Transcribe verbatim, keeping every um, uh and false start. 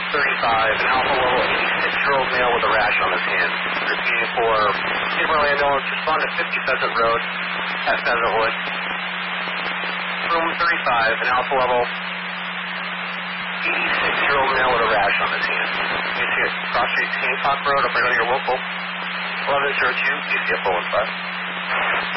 thirty-five, an alpha level eighty-six-year-old male with a rash on his hand. Repeating for Gabriel ambulance, respond to fifty Pheasant Road at Pheasantwood. Room thirty-five, an alpha level eighty-six-year-old male with a rash on his hand. You see it cross street Hancock Road up right on your local eleven zero two, P C F oh one five.